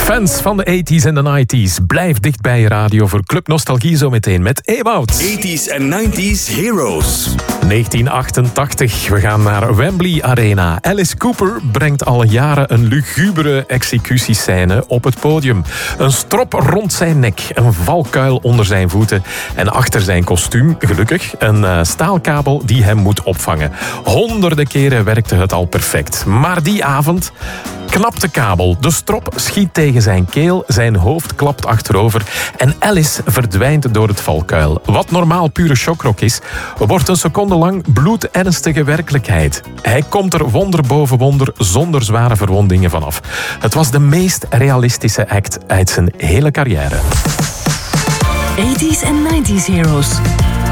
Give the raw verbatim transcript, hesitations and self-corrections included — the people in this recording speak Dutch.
Fans van de tachtiger en de negentiger, blijf dicht bij je radio voor Club Nostalgie zometeen met Ewout. tachtiger en negentiger Heroes. negentien achtentachtig, we gaan naar Wembley Arena. Alice Cooper brengt al jaren een lugubere executiescène op het podium. Een strop rond zijn nek, een valkuil onder zijn voeten en achter zijn kostuum, gelukkig, een uh, staalkabel die hem moet opvangen. Honderden keren werkte het al perfect. Maar die avond knapt de kabel. De strop schiet tegen zijn keel, zijn hoofd klapt achterover en Alice verdwijnt door het valkuil. Wat normaal pure shockrock is, wordt een seconde lang bloedernstige werkelijkheid. Hij komt er wonder boven wonder zonder zware verwondingen vanaf. Het was de meest realistische act uit zijn hele carrière. tachtiger en negentiger Heroes.